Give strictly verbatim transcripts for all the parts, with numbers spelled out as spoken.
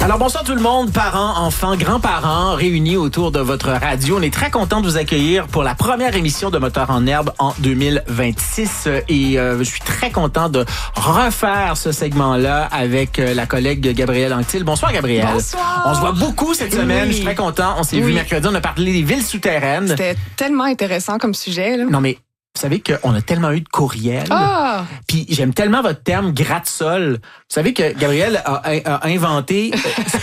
Alors bonsoir tout le monde, parents, enfants, grands-parents réunis autour de votre radio. On est très content de vous accueillir pour la première émission de Moteur en herbe en deux mille vingt-six et euh, je suis très content de refaire ce segment-là avec euh, la collègue Gabrielle Anctil. Bonsoir Gabrielle. Bonsoir. On se voit beaucoup cette semaine, oui. Je suis très content. On s'est oui. vu mercredi, on a parlé des villes souterraines. C'était tellement intéressant comme sujet, là. Non mais vous savez qu'on a tellement eu de courriels. Ah! Puis j'aime tellement votre terme gratte-sol. Vous savez que Gabrielle a, a inventé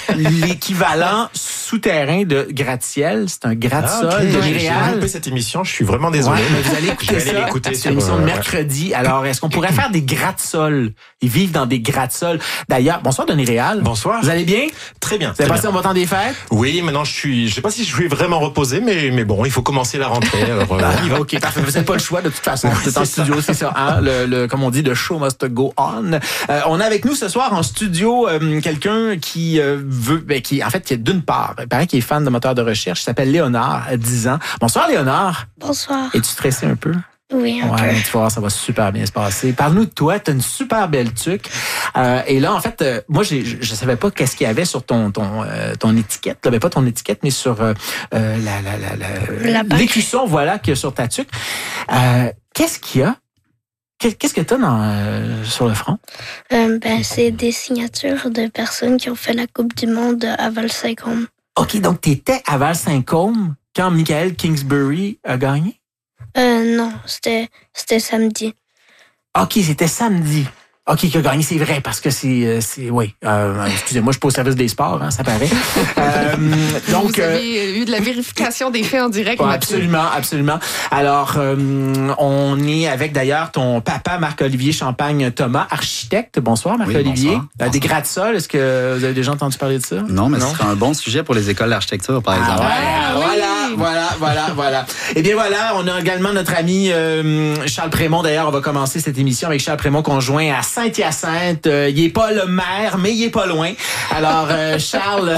l'équivalent souterrain de gratte-ciel. C'est un gratte-sol ah, okay. de Montréal. J'ai loupé cette émission, je suis vraiment désolé. Ouais, mais vous allez écouter ça. Écouter c'est une émission de mercredi. Alors, est-ce qu'on pourrait faire des gratte-sols? Ils vivent dans des gratte-sols. D'ailleurs, bonsoir Denis Réal. Bonsoir. Vous allez bien? Très bien. Vous avez passé un bon temps des fêtes? Oui, maintenant je suis, je sais pas si je suis vraiment reposé, mais, mais bon, il faut commencer la rentrée. Alors, euh, ah, ok, parfait. Vous n'avez pas le choix de toute façon. C'est en studio, c'est ça. Hein? Le, le, comme on dit, the show must go on. Euh, on a avec nous ce soir en studio euh, quelqu'un qui euh, veut, ben, qui en fait, qui est d'une part, il paraît qu'il est fan de moteurs de recherche. Il s'appelle Léonard, à dix ans. Bonsoir Léonard. Bonsoir. Es-tu stressé un peu? Oui, un ouais, peu. Tu vas voir, ça va super bien se passer. Parle-nous de toi, tu as une super belle tuque. Euh, et là, en fait, euh, moi, j'ai, je, je savais pas qu'est-ce qu'il y avait sur ton ton euh, ton étiquette. Là, ben, pas ton étiquette, mais sur euh, euh, la la la, la, la l'écusson, voilà, qu'il y a sur ta tuque. Euh, qu'est-ce qu'il y a? Qu'est-ce que tu as dans, euh, sur le front? Euh, ben, c'est des signatures de personnes qui ont fait la Coupe du Monde à Val-Saint-Côme. OK, donc tu étais à Val-Saint-Côme quand Michael Kingsbury a gagné? Euh, non, c'était, c'était samedi. OK, c'était samedi. OK, qui a gagné, c'est vrai, parce que c'est... c'est oui, euh, excusez-moi, je suis pas au service des sports, hein, ça paraît. euh, donc, Vous avez euh, eu de la vérification des faits en direct, ouais, absolument, absolument. Alors, euh, on est avec d'ailleurs ton papa, Marc-Olivier Champagne-Thomas, architecte. Bonsoir, Marc-Olivier. Oui, bonsoir. Des gratte-sols, est-ce que vous avez déjà entendu parler de ça? Non, mais non? Ce serait un bon sujet pour les écoles d'architecture, par exemple. Ah, ouais, ah, oui. Voilà, voilà, voilà, voilà. Eh bien, voilà, on a également notre ami euh, Charles Prémont. D'ailleurs, on va commencer cette émission avec Charles Prémont, conjoint à Saint-Hyacinthe. Euh, il est pas le maire, mais il est pas loin. Alors, euh, Charles,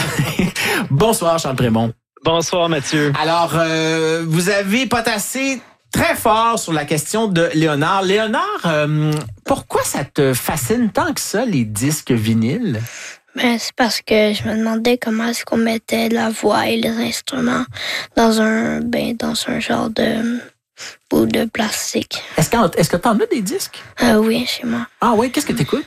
bonsoir Charles Prémont. Bonsoir Mathieu. Alors, euh, vous avez potassé très fort sur la question de Léonard. Léonard, euh, pourquoi ça te fascine tant que ça, les disques vinyles? Ben, c'est parce que je me demandais comment est-ce qu'on mettait la voix et les instruments dans un, ben, dans un genre de bout de plastique. Est-ce que, est-ce que t'en as des disques? Euh, oui, chez moi. Ah oui, qu'est-ce que t'écoutes?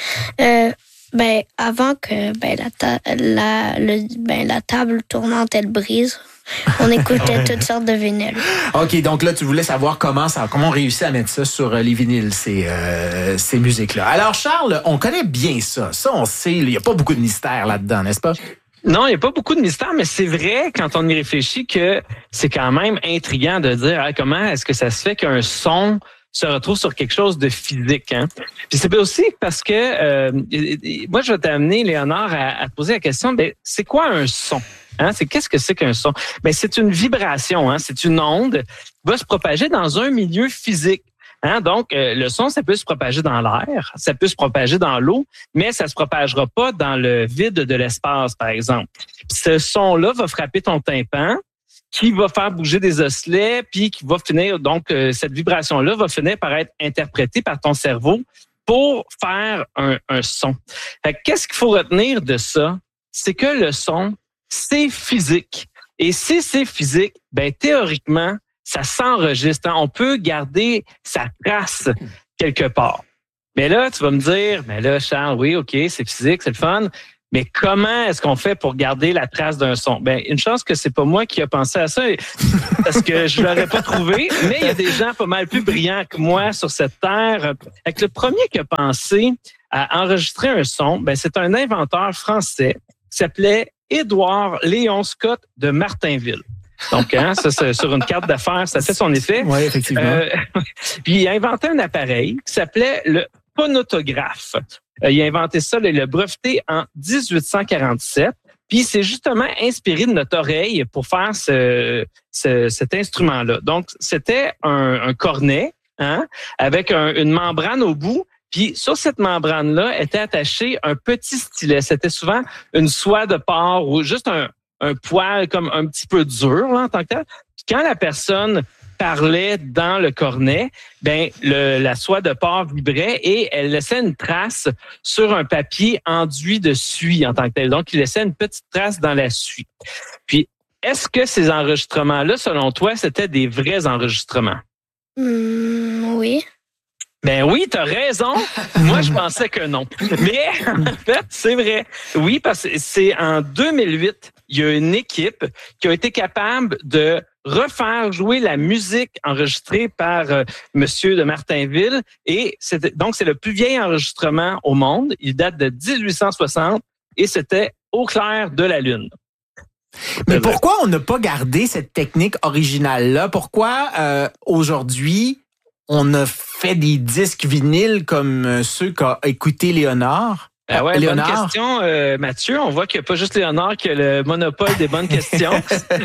Euh, ben, avant que, ben, la, ta- la, le, ben, la table tournante, elle brise, on écoutait toutes sortes de vinyles. OK, donc là, tu voulais savoir comment ça, comment on réussit à mettre ça sur les vinyles, ces, euh, ces musiques-là. Alors, Charles, on connaît bien ça. Ça, on sait, il n'y a pas beaucoup de mystère là-dedans, n'est-ce pas? Non, il n'y a pas beaucoup de mystère, mais c'est vrai, quand on y réfléchit, que c'est quand même intriguant de dire hein, comment est-ce que ça se fait qu'un son se retrouve sur quelque chose de physique. Hein? Puis c'est aussi parce que, euh, moi, je vais t'amener, Léonard, à, à te poser la question, ben, c'est quoi un son? Hein? C'est qu'est-ce que c'est qu'un son? Ben, c'est une vibration, hein? C'est une onde qui va se propager dans un milieu physique. Hein? Donc, euh, le son, ça peut se propager dans l'air, ça peut se propager dans l'eau, mais ça se propagera pas dans le vide de l'espace, par exemple. Puis ce son-là va frapper ton tympan, qui va faire bouger des osselets, puis qui va finir, donc euh, cette vibration-là va finir par être interprétée par ton cerveau pour faire un, un son. Fait que, qu'est-ce qu'il faut retenir de ça? C'est que le son, c'est physique. Et si c'est physique, ben théoriquement, ça s'enregistre. Hein? On peut garder sa trace quelque part. Mais là, tu vas me dire, mais là, Charles, oui, OK, c'est physique, c'est le fun. Mais comment est-ce qu'on fait pour garder la trace d'un son? Ben, une chance que c'est pas moi qui a pensé à ça, parce que je l'aurais pas trouvé. Mais il y a des gens pas mal plus brillants que moi sur cette terre. Avec le premier qui a pensé à enregistrer un son, ben, c'est un inventeur français qui s'appelait Édouard Léon Scott de Martinville. Donc, hein, ça, c'est sur une carte d'affaires, ça fait son effet. Oui, effectivement. Euh, puis, il a inventé un appareil qui s'appelait le phonautographe. Euh, il a inventé ça, le, le breveté en dix-huit cent quarante-sept. Puis, c'est justement inspiré de notre oreille pour faire ce, ce, cet instrument-là. Donc, c'était un, un cornet hein, avec un, une membrane au bout. Puis, sur cette membrane-là était attaché un petit stylet. C'était souvent une soie de porc ou juste un, un poil comme un petit peu dur là, en tant que tel. Puis quand la personne parlait dans le cornet, ben le, la soie de porc vibrait et elle laissait une trace sur un papier enduit de suie en tant que tel. Donc, il laissait une petite trace dans la suie. Puis, est-ce que ces enregistrements-là, selon toi, c'était des vrais enregistrements? Mmh, oui. Ben oui, t'as raison. Moi, je pensais que non. Mais en fait, c'est vrai. Oui, parce que c'est en deux mille huit, il y a une équipe qui a été capable de refaire jouer la musique enregistrée par euh, Monsieur de Martinville. Et c'était, donc, c'est le plus vieil enregistrement au monde. Il date de dix-huit cent soixante et c'était Au clair de la lune. Mais pourquoi on n'a pas gardé cette technique originale-là? Pourquoi euh, aujourd'hui, on a fait des disques vinyles comme ceux qu'a écouté Léonard? Ah ouais, Léonard. Bonne question, euh, Mathieu. On voit qu'il n'y a pas juste Léonard qui a le monopole des bonnes questions.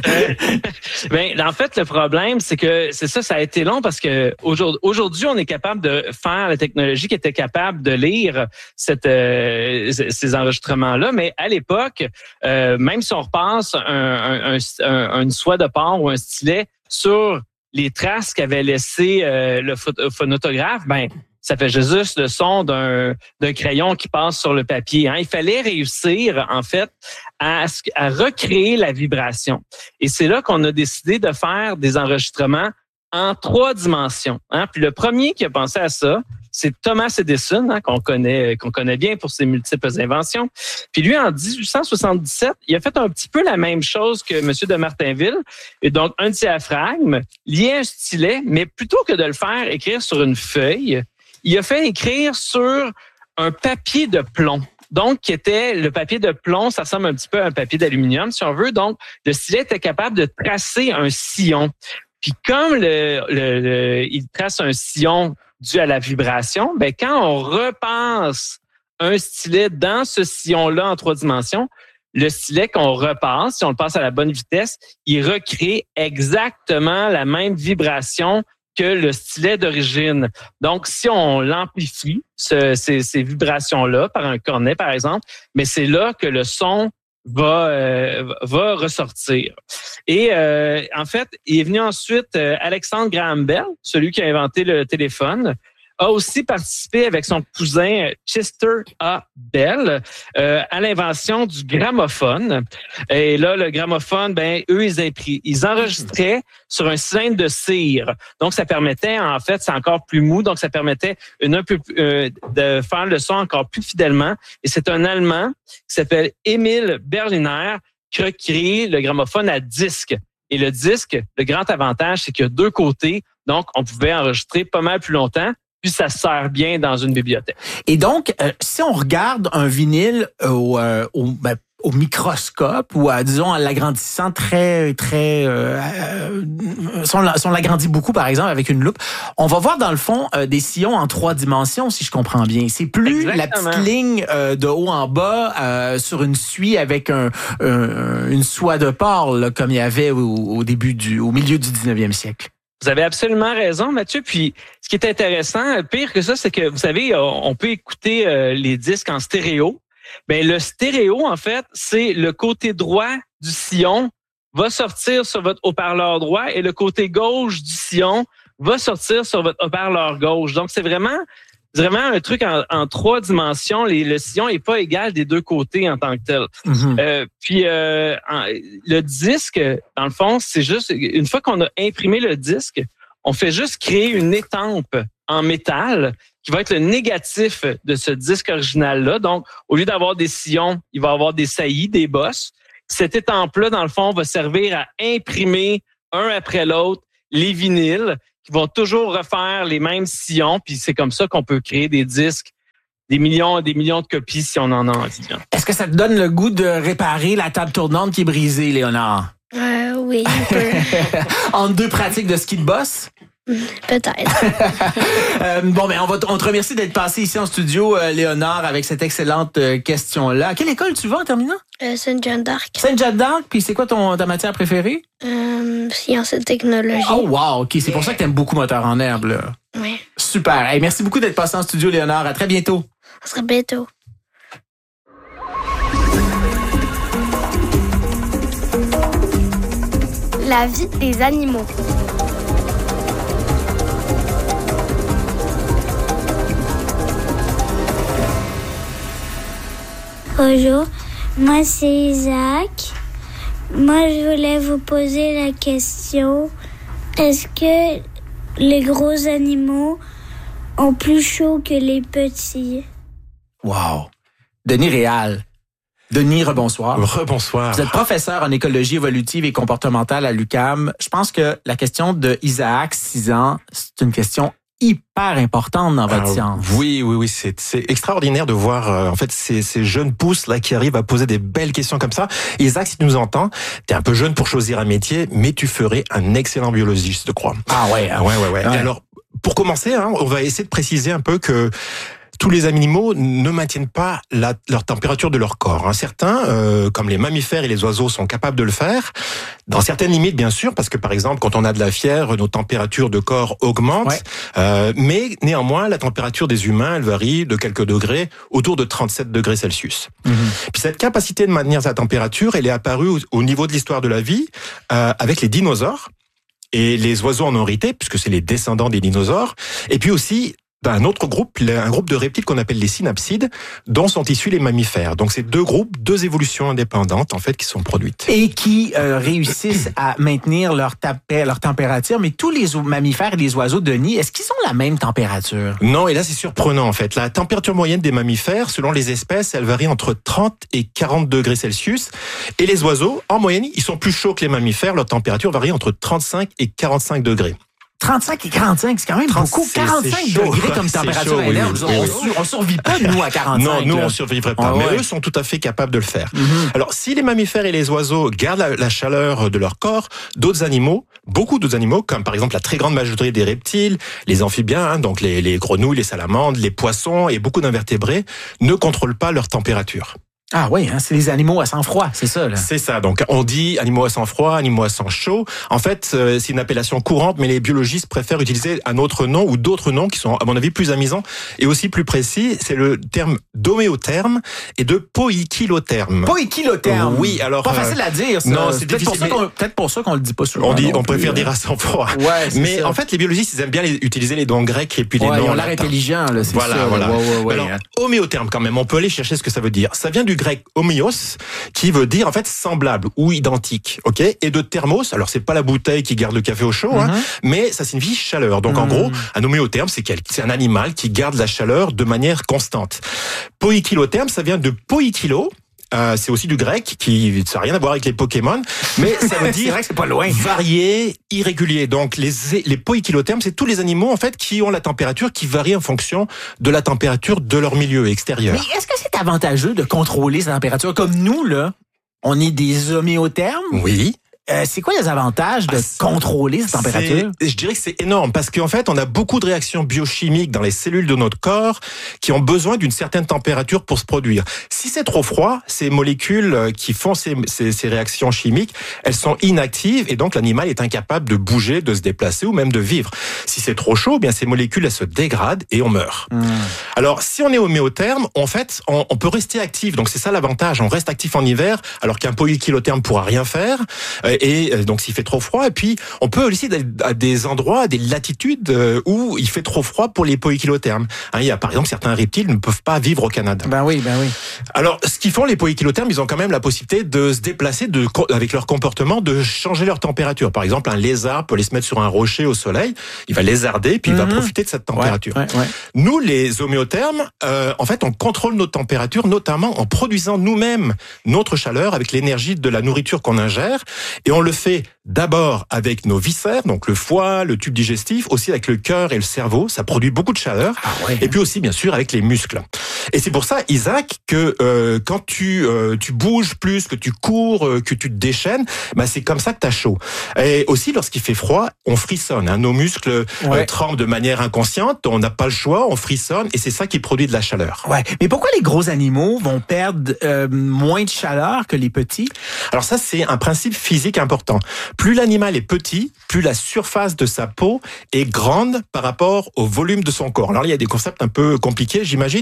Ben, en fait, le problème, c'est que c'est ça, ça a été long parce que aujourd'hui, on est capable de faire la technologie qui était capable de lire cette, euh, ces enregistrements-là. Mais à l'époque, euh, même si on repasse un, un, un, une soie de porc ou un stylet sur les traces qu'avait laissé euh, le phonographe, ben ça fait juste le son d'un, d'un crayon qui passe sur le papier. Hein. Il fallait réussir, en fait, à, à recréer la vibration. Et c'est là qu'on a décidé de faire des enregistrements en trois dimensions. Hein. Puis le premier qui a pensé à ça, c'est Thomas Edison, hein, qu'on connaît, qu'on connaît bien pour ses multiples inventions. Puis lui, en dix-huit cent soixante-dix-sept, il a fait un petit peu la même chose que M. de Martinville. Et donc, un diaphragme, lié à un stylet, mais plutôt que de le faire écrire sur une feuille, il a fait écrire sur un papier de plomb. Donc, qui était le papier de plomb, ça ressemble un petit peu à un papier d'aluminium, si on veut. Donc, le stylet était capable de tracer un sillon. Puis comme le, le, le, il trace un sillon dû à la vibration, ben quand on repasse un stylet dans ce sillon-là en trois dimensions, le stylet qu'on repasse, si on le passe à la bonne vitesse, il recrée exactement la même vibration que le stylet d'origine. Donc, si on l'amplifie, ce, ces, ces vibrations-là, par un cornet, par exemple, mais c'est là que le son va euh, va ressortir. Et euh, en fait, il est venu ensuite euh, Alexandre Graham Bell, celui qui a inventé le téléphone, a aussi participé avec son cousin Chester A. Bell euh, à l'invention du gramophone. Et là, le gramophone, ben eux, ils, impri- ils enregistraient sur un cylindre de cire. Donc, ça permettait, en fait, c'est encore plus mou, donc ça permettait une, un peu euh, de faire le son encore plus fidèlement. Et c'est un Allemand qui s'appelle Emil Berliner qui a créé le gramophone à disque. Et le disque, le grand avantage, c'est qu'il y a deux côtés, donc on pouvait enregistrer pas mal plus longtemps. Puis ça sert bien dans une bibliothèque. Et donc, euh, si on regarde un vinyle au, euh, au, ben, au microscope ou, à, disons, en l'agrandissant très, très... Euh, euh, si, on, si on l'agrandit beaucoup, par exemple, avec une loupe, on va voir, dans le fond, euh, des sillons en trois dimensions, si je comprends bien. C'est plus Exactement. La petite ligne euh, de haut en bas euh, sur une suie avec un, un, une soie de porc, là, comme il y avait au, au début du... au milieu du dix-neuvième siècle. Vous avez absolument raison, Mathieu. Puis, ce qui est intéressant, pire que ça, c'est que, vous savez, on peut écouter euh, les disques en stéréo. Ben, le stéréo, en fait, c'est le côté droit du sillon va sortir sur votre haut-parleur droit et le côté gauche du sillon va sortir sur votre haut-parleur gauche. Donc, c'est vraiment... C'est vraiment un truc en, en trois dimensions. Les, le sillon est pas égal des deux côtés en tant que tel. Mm-hmm. Euh, puis euh, en, le disque, dans le fond, c'est juste une fois qu'on a imprimé le disque, on fait juste créer une étampe en métal qui va être le négatif de ce disque original-là. Donc, au lieu d'avoir des sillons, il va avoir des saillies, des bosses. Cette étampe-là, dans le fond, va servir à imprimer un après l'autre les vinyles, qui vont toujours refaire les mêmes sillons, puis c'est comme ça qu'on peut créer des disques, des millions et des millions de copies si on en a envie. Est-ce que ça te donne le goût de réparer la table tournante qui est brisée, Léonard? Euh, oui, un peu. En deux pratiques de ski de boss? Peut-être. euh, bon, mais on, va t- on te remercie d'être passé ici en studio, euh, Léonard, avec cette excellente euh, question-là. À quelle école tu vas en terminant? Euh, Sainte-Jeanne d'Arc. Sainte-Jeanne d'Arc, puis c'est quoi ton, ta matière préférée? Euh, sciences et technologies. Oh, wow, OK. C'est pour ça que t'aimes beaucoup Moteur en herbe, là. Oui. Super. Hey, merci beaucoup d'être passé en studio, Léonard. À très bientôt. À très bientôt. La vie des animaux. Bonjour, moi c'est Isaac. Moi je voulais vous poser la question, est-ce que les gros animaux ont plus chaud que les petits? Wow! Denis Réal. Denis, rebonsoir. Rebonsoir. Vous êtes professeur en écologie évolutive et comportementale à l'U Q A M. Je pense que la question de Isaac, six ans, c'est une question hyper importante dans votre ah, science. Oui, oui, oui, c'est, c'est extraordinaire de voir euh, en fait ces, ces jeunes pousses là qui arrivent à poser des belles questions comme ça. Isaac, si tu nous entends, t'es un peu jeune pour choisir un métier, mais tu ferais un excellent biologiste, je crois. Ah ouais, ah, ouais, ouais, ouais. ouais. Et alors, pour commencer, hein, on va essayer de préciser un peu que tous les animaux ne maintiennent pas la, leur température de leur corps. Hein. Certains, euh, comme les mammifères et les oiseaux, sont capables de le faire, dans certaines limites, bien sûr, parce que, par exemple, quand on a de la fièvre, nos températures de corps augmentent, ouais. euh, mais néanmoins, la température des humains, elle varie de quelques degrés, autour de trente-sept degrés Celsius. Mm-hmm. Puis cette capacité de maintenir sa température, elle est apparue au, au niveau de l'histoire de la vie, euh, avec les dinosaures, et les oiseaux en ont hérité, puisque c'est les descendants des dinosaures, et puis aussi d'un autre groupe, un groupe de reptiles qu'on appelle les synapsides, dont sont issus les mammifères. Donc c'est deux groupes, deux évolutions indépendantes en fait qui sont produites. Et qui euh, réussissent à maintenir leur, tapé, leur température. Mais tous les mammifères et les oiseaux, Denis, est-ce qu'ils ont la même température? Non, et là c'est surprenant en fait. La température moyenne des mammifères, selon les espèces, elle varie entre trente et quarante degrés Celsius. Et les oiseaux, en moyenne, ils sont plus chauds que les mammifères. Leur température varie entre trente-cinq et quarante-cinq degrés. trente-cinq et quarante-cinq, c'est quand même trente, beaucoup. C'est, quarante-cinq c'est chaud, degrés comme température chaud, énorme. oui, oui, on, oui. on, on survit pas, nous, à quarante-cinq. Non, nous, là. on survivrait pas. Ah, mais ouais. eux sont tout à fait capables de le faire. Mm-hmm. Alors, si les mammifères et les oiseaux gardent la, la chaleur de leur corps, d'autres animaux, beaucoup d'autres animaux, comme par exemple la très grande majorité des reptiles, les amphibiens, hein, donc les, les grenouilles, les salamandres, les poissons et beaucoup d'invertébrés, ne contrôlent pas leur température. Ah oui, hein, c'est les animaux à sang froid, c'est ça, là. C'est ça. Donc, on dit animaux à sang froid, animaux à sang chaud. En fait, euh, c'est une appellation courante, mais les biologistes préfèrent utiliser un autre nom ou d'autres noms qui sont, à mon avis, plus amusants et aussi plus précis. C'est le terme d'homéotherme et de poikilotherme. Poikilotherme. Oui, alors. Pas facile à dire, ça. Non, c'est peut-être pour, ça mais... qu'on, peut-être pour ça qu'on le dit pas souvent. On dit, on plus, préfère euh... dire à sang froid. Ouais, c'est mais ça. en fait, les biologistes, ils aiment bien les, utiliser les noms grecs et puis les ouais, noms. Ils ont l'air intelligents, là, c'est voilà, ça. Voilà, ouais, ouais, ouais, alors, hein. homéotherme, quand même, on peut aller chercher ce que ça veut dire. Ça vient du grec homéos, qui veut dire en fait semblable ou identique, ok, et de thermos. Alors c'est pas la bouteille qui garde le café au chaud, mm-hmm. hein, mais ça signifie chaleur. Donc mm-hmm. en gros, un homéotherme, c'est quel, c'est un animal qui garde la chaleur de manière constante. Poikilotherme, ça vient de poikilo. Euh, c'est aussi du grec, qui ça n'a rien à voir avec les Pokémon, mais ça veut dire c'est vrai que c'est pas loin. Varié, irrégulier. Donc les les poikilothermes, c'est tous les animaux en fait qui ont la température qui varie en fonction de la température de leur milieu extérieur. Mais est-ce que c'est avantageux de contrôler sa température comme nous là? On est des homéothermes. Oui. Euh, c'est quoi les avantages de ah, contrôler cette température? Je dirais que c'est énorme parce qu'en fait, on a beaucoup de réactions biochimiques dans les cellules de notre corps qui ont besoin d'une certaine température pour se produire. Si c'est trop froid, ces molécules qui font ces, ces, ces réactions chimiques, elles sont inactives et donc l'animal est incapable de bouger, de se déplacer ou même de vivre. Si c'est trop chaud, bien ces molécules elles se dégradent et on meurt. Mmh. Alors, si on est homéotherme, en fait, on, on peut rester actif. Donc c'est ça l'avantage. On reste actif en hiver alors qu'un poikilotherme pourra rien faire. Et donc s'il fait trop froid, et puis on peut aussi à des endroits, à des latitudes où il fait trop froid pour les poikilothermes. Hein, il y a par exemple certains reptiles ne peuvent pas vivre au Canada. Ben oui, ben oui. Alors ce qu'ils font les poikilothermes, ils ont quand même la possibilité de se déplacer, de avec leur comportement, de changer leur température. Par exemple, un lézard peut aller se mettre sur un rocher au soleil, il va lézarder, puis mm-hmm. il va profiter de cette température. Ouais, ouais, ouais. Nous, les homéothermes, euh, en fait, on contrôle notre température, notamment en produisant nous-mêmes notre chaleur avec l'énergie de la nourriture qu'on ingère. Et on le fait d'abord avec nos viscères, donc le foie, le tube digestif, aussi avec le cœur et le cerveau, ça produit beaucoup de chaleur. Ah ouais. Et puis aussi, bien sûr, avec les muscles. Et c'est pour ça, Isaac, que euh, quand tu euh, tu bouges plus, que tu cours, euh, que tu te déchaînes, bah c'est comme ça que t'as chaud. Et aussi, lorsqu'il fait froid, on frissonne. Hein, nos muscles ouais. euh, tremblent de manière inconsciente. On n'a pas le choix, on frissonne, et c'est ça qui produit de la chaleur. Ouais. Mais pourquoi les gros animaux vont perdre euh, moins de chaleur que les petits? Alors ça, c'est un principe physique important. Plus l'animal est petit, plus la surface de sa peau est grande par rapport au volume de son corps. Alors là, il y a des concepts un peu compliqués, j'imagine, mais disons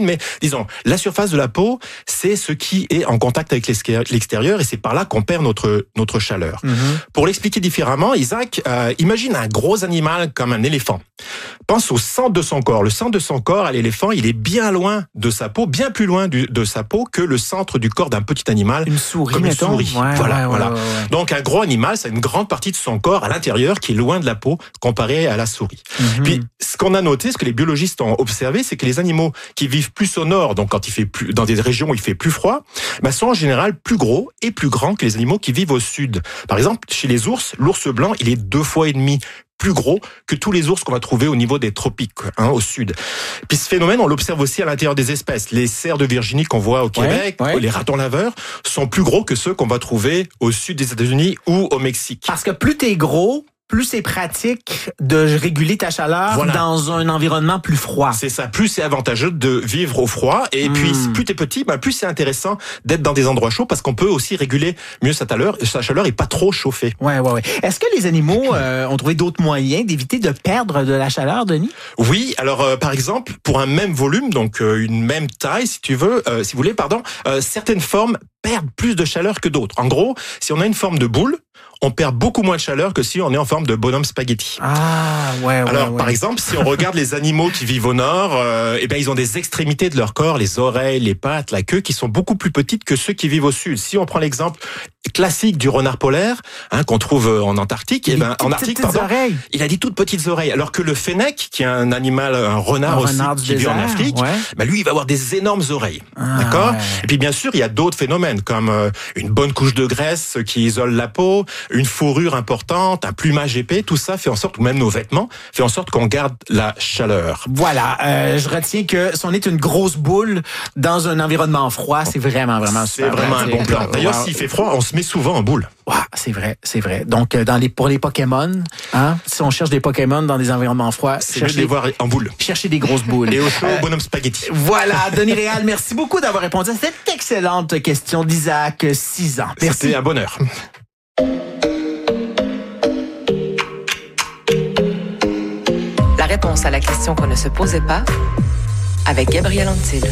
disons, la surface de la peau, c'est ce qui est en contact avec l'extérieur et c'est par là qu'on perd notre notre chaleur. Mm-hmm. Pour l'expliquer différemment, Isaac, euh, imagine un gros animal comme un éléphant. Pense au centre de son corps. Le centre de son corps à l'éléphant, il est bien loin de sa peau, bien plus loin du, de sa peau que le centre du corps d'un petit animal. Une souris, comme une mettons. souris. Ouais, voilà, ouais, voilà. Ouais, ouais, ouais. Donc un gros animal, c'est une grande partie de son corps à l'intérieur qui est loin de la peau comparé à la souris. Mm-hmm. Puis ce qu'on a noté, ce que les biologistes ont observé, c'est que les animaux qui vivent plus au nord, donc quand il fait plus, dans des régions où il fait plus froid, bah, sont en général plus gros et plus grands que les animaux qui vivent au sud. Par exemple, chez les ours, l'ours blanc, il est deux fois et demi plus gros que tous les ours qu'on va trouver au niveau des tropiques, hein, au sud. Puis ce phénomène, on l'observe aussi à l'intérieur des espèces. Les cerfs de Virginie qu'on voit au Québec, ouais, ouais. les ratons laveurs, sont plus gros que ceux qu'on va trouver au sud des États-Unis ou au Mexique. Parce que plus t'es gros, plus c'est pratique de réguler ta chaleur voilà. dans un environnement plus froid. C'est ça. Plus c'est avantageux de vivre au froid. Et mmh. puis, plus t'es petit, ben, plus c'est intéressant d'être dans des endroits chauds parce qu'on peut aussi réguler mieux sa chaleur, sa chaleur et pas trop chauffer. Ouais, ouais, ouais. Est-ce que les animaux euh, ont trouvé d'autres moyens d'éviter de perdre de la chaleur, Denis? Oui. Alors, euh, par exemple, pour un même volume, donc euh, une même taille, si tu veux, euh, si vous voulez, pardon, euh, certaines formes perdent plus de chaleur que d'autres. En gros, si on a une forme de boule, on perd beaucoup moins de chaleur que si on est en forme de bonhomme spaghetti. Ah, ouais, ouais. Alors, ouais. par exemple, si on regarde les animaux qui vivent au nord, euh, eh ben, ils ont des extrémités de leur corps, les oreilles, les pattes, la queue, qui sont beaucoup plus petites que ceux qui vivent au sud. Si on prend l'exemple classique du renard polaire, hein, qu'on trouve en Antarctique, eh ben, en Arctique, pardon, oreilles. il a des toutes petites oreilles. Alors que le fennec, qui est un animal, un renard un aussi, renard qui vit en Afrique, ouais. ben, lui, il va avoir des énormes oreilles. Ah, D'accord? Ouais. Et puis, bien sûr, il y a d'autres phénomènes, comme euh, une bonne couche de graisse qui isole la peau, une fourrure importante, un plumage épais, tout ça fait en sorte, ou même nos vêtements, fait en sorte qu'on garde la chaleur. Voilà, euh, je retiens que si on est une grosse boule dans un environnement froid, c'est vraiment, vraiment C'est super vraiment pratique. un bon plan. D'ailleurs, wow. s'il fait froid, on se met souvent en boule. Ouais, c'est vrai, c'est vrai. Donc, euh, dans les, pour les Pokémon, hein, si on cherche des Pokémon dans des environnements froids, c'est mieux de les voir en boule. Chercher des grosses boules. Et au chaud, euh, bonhomme spaghetti. Voilà, Denis Réal, merci beaucoup d'avoir répondu à cette excellente question d'Isaac, six ans. Merci. C'était un bonheur. La réponse à la question qu'on ne se posait pas avec Gabriel Antil.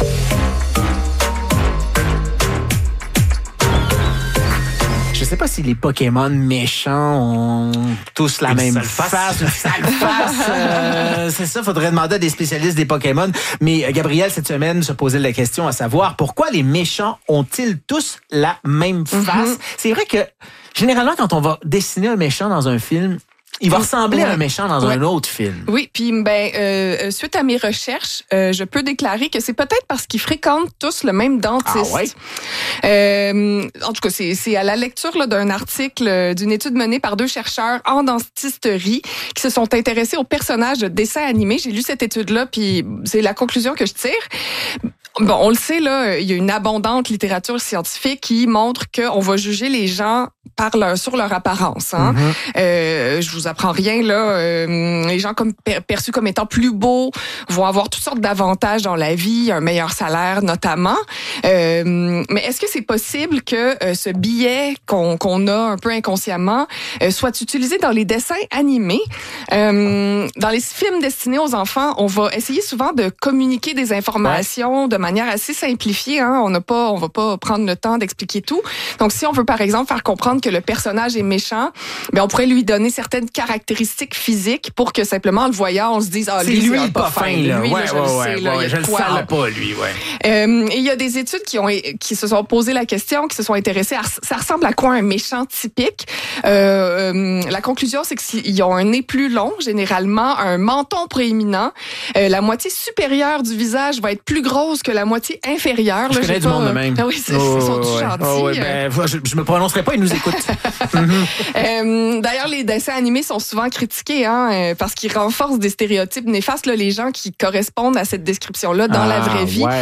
Je sais pas si les Pokémon méchants ont tous la une même face. face, une sale face. Euh, c'est ça, faudrait demander à des spécialistes des Pokémon. Mais Gabriel, cette semaine, se posait la question à savoir pourquoi les méchants ont-ils tous la même face? Mm-hmm. C'est vrai que généralement, quand on va dessiner un méchant dans un film, il va ressembler ouais. à un méchant dans ouais. un autre film. Oui, puis ben euh, suite à mes recherches, euh, je peux déclarer que c'est peut-être parce qu'ils fréquentent tous le même dentiste. Ah ouais? Euh, en tout cas, c'est, c'est à la lecture là, d'un article d'une étude menée par deux chercheurs en dentisterie qui se sont intéressés aux personnages de dessins animés. J'ai lu cette étude-là, puis c'est la conclusion que je tire. Bon, on le sait, là, il y a une abondante littérature scientifique qui montre qu'on va juger les gens par leur, sur leur apparence. Hein. Mm-hmm. Euh, je vous apprends rien, là. Euh, les gens comme per, perçus comme étant plus beaux vont avoir toutes sortes d'avantages dans la vie, un meilleur salaire notamment. Euh, mais est-ce que c'est possible que euh, ce biais qu'on, qu'on a un peu inconsciemment euh, soit utilisé dans les dessins animés? Euh, dans les films destinés aux enfants, on va essayer souvent de communiquer des informations ouais. de manière assez simplifiée. Hein. On n'a pas, on va pas prendre le temps d'expliquer tout. Donc, si on veut par exemple faire comprendre que le personnage est méchant, ben on pourrait lui donner certaines caractéristiques physiques pour que simplement le voyant, on se dise ah lui, lui, lui c'est pas fin, là. Lui, ouais, là, je ouais, le ouais, sais, là, ouais, il y je a le quoi, sens là. pas lui, ouais. Euh, et il y a des études qui ont qui se sont posé la question, qui se sont intéressées à ça ressemble à quoi un méchant typique. Euh, euh, la conclusion, c'est que s'ils ont un nez plus long, généralement un menton proéminent, euh, la moitié supérieure du visage va être plus grosse que la moitié inférieure. Je là, connais du monde de même. Ah oui, c'est, oh, ils sont ouais. gentils. Oh, ouais, ben, je, je me prononcerai pas, ils nous écoutent. mm-hmm. euh, d'ailleurs, les dessins animés sont souvent critiqués hein, parce qu'ils renforcent des stéréotypes néfastes. Là, les gens qui correspondent à cette description-là dans ah, la vraie vie ouais.